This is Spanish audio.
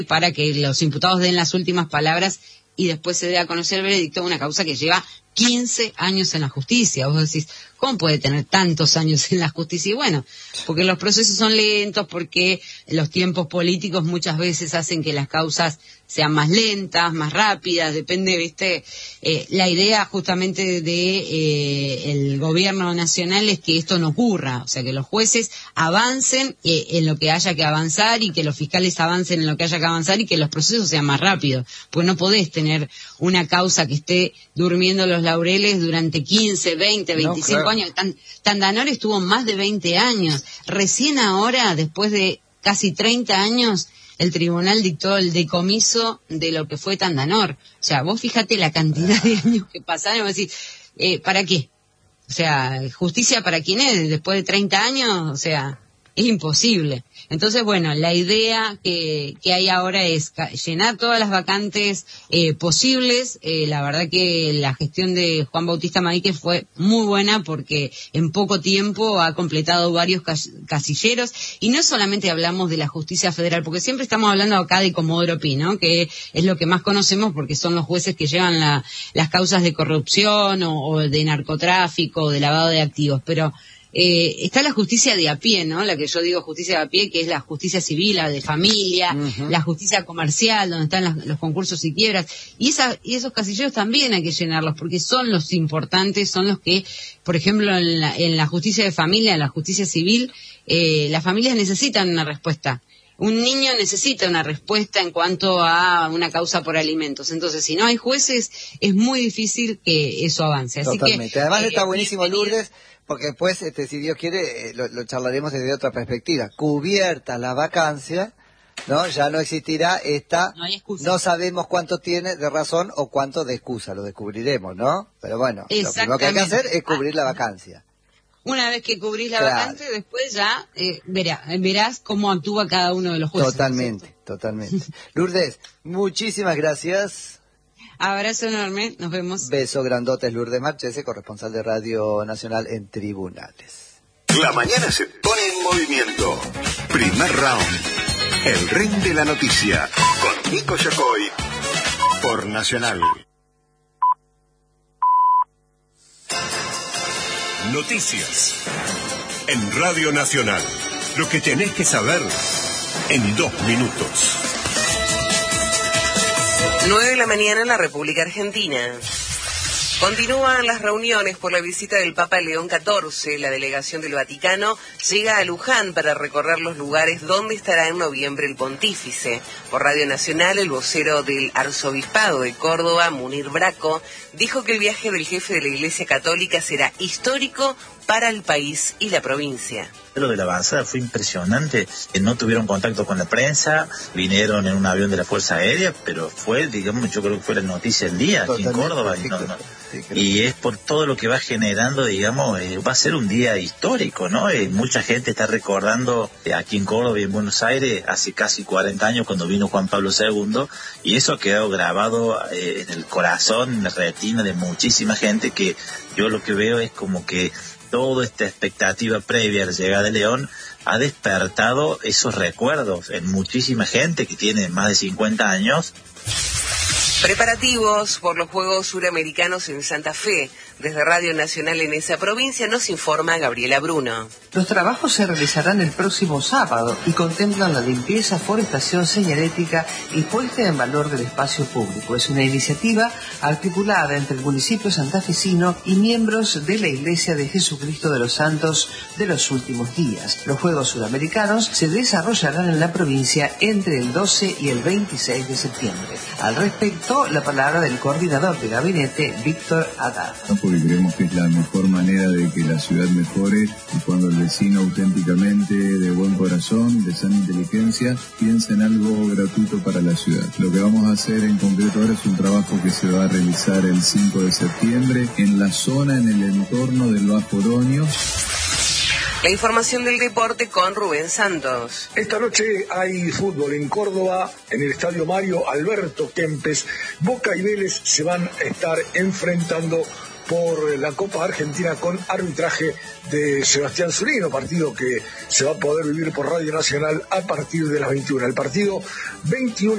para que los imputados den las últimas palabras y después se dé a conocer el veredicto de una causa que lleva 15 años en la justicia. Vos decís, ¿cómo puede tener tantos años en la justicia? Y bueno, porque los procesos son lentos, porque los tiempos políticos muchas veces hacen que las causas sean más lentas, más rápidas, depende, ¿viste? La idea justamente de el gobierno nacional es que esto no ocurra, o sea, que los jueces avancen en lo que haya que avanzar y que los fiscales avancen en lo que haya que avanzar y que los procesos sean más rápidos, pues no podés tener una causa que esté durmiendo los laureles durante 15, 20, 25 años. Tandanor estuvo más de 20 años. Recién ahora, después de casi 30 años, el tribunal dictó el decomiso de lo que fue Tandanor. O sea, vos fíjate la cantidad de años que pasaron y vos decís, ¿para qué? O sea, ¿justicia para quién es? Después de 30 años, o sea, es imposible. Entonces, bueno, la idea que hay ahora es llenar todas las vacantes posibles. La verdad que la gestión de Juan Bautista Maíquez fue muy buena porque en poco tiempo ha completado varios casilleros. Y no solamente hablamos de la justicia federal, porque siempre estamos hablando acá de Comodoro Pi, ¿no? Que es lo que más conocemos porque son los jueces que llevan las causas de corrupción o de narcotráfico o de lavado de activos. Pero está la justicia de a pie, ¿no? La que yo digo justicia de a pie, que es la justicia civil, la de familia, la justicia comercial, donde están los concursos y quiebras. Y esos casilleros también hay que llenarlos, porque son los importantes, son los que, por ejemplo, en la justicia de familia, en la justicia civil, las familias necesitan una respuesta. Un niño necesita una respuesta en cuanto a una causa por alimentos. Entonces, si no hay jueces, es muy difícil que eso avance. Así totalmente. Que, además está buenísimo, Lourdes, porque después, si Dios quiere, lo charlaremos desde otra perspectiva. Cubierta la vacancia, ¿no? Ya no existirá esta, no sabemos cuánto tiene de razón o cuánto de excusa, lo descubriremos, ¿no? Pero bueno, lo primero que hay que hacer es cubrir la vacancia. Una vez que cubrís la vacante, después ya verás cómo actúa cada uno de los jueces. Totalmente, totalmente. Lourdes, muchísimas gracias. Abrazo enorme, nos vemos. Beso grandotes, Lourdes Marchese, corresponsal de Radio Nacional en Tribunales. La mañana se pone en movimiento. Primer round. El ring de la noticia. Con Nico Yacoy. Por Nacional. Noticias. En Radio Nacional. Lo que tenés que saber en 2 minutos. 9 de la mañana en la República Argentina. Continúan las reuniones por la visita del Papa León XIV. La delegación del Vaticano llega a Luján para recorrer los lugares donde estará en noviembre el pontífice. Por Radio Nacional, el vocero del Arzobispado de Córdoba, Munir Braco, dijo que el viaje del jefe de la Iglesia Católica será histórico para el país y la provincia. Lo de la avanzada fue impresionante, no tuvieron contacto con la prensa, vinieron en un avión de la Fuerza Aérea, pero fue, digamos, yo creo que fue la noticia del día aquí en Córdoba. Y es por todo lo que va generando, digamos, va a ser un día histórico, ¿no? Mucha gente está recordando aquí en Córdoba y en Buenos Aires hace casi 40 años cuando vino Juan Pablo II, y eso ha quedado grabado en el corazón, en la retina de muchísima gente, que yo lo que veo es como que toda esta expectativa previa a la llegada de León ha despertado esos recuerdos en muchísima gente que tiene más de 50 años. Preparativos por los Juegos Suramericanos en Santa Fe. Desde Radio Nacional en esa provincia nos informa Gabriela Bruno. Los trabajos se realizarán el próximo sábado y contemplan la limpieza, forestación señalética y puesta en valor del espacio público. Es una iniciativa articulada entre el municipio santafesino y miembros de la Iglesia de Jesucristo de los Santos de los Últimos Días. Los Juegos Suramericanos se desarrollarán en la provincia entre el 12 y el 26 de septiembre. Al respecto, la palabra del coordinador de gabinete, Víctor Haddad. Porque creemos que es la mejor manera de que la ciudad mejore, y cuando el vecino auténticamente, de buen corazón, de sana inteligencia, piensa en algo gratuito para la ciudad. Lo que vamos a hacer en concreto ahora es un trabajo que se va a realizar el 5 de septiembre en la zona, en el entorno del Bajo Oroño. La información del deporte con Rubén Santos. Esta noche hay fútbol en Córdoba, en el Estadio Mario Alberto Kempes. Boca y Vélez se van a estar enfrentando por la Copa Argentina con arbitraje de Sebastián Zurino, partido que se va a poder vivir por Radio Nacional a partir de las 21. El partido 21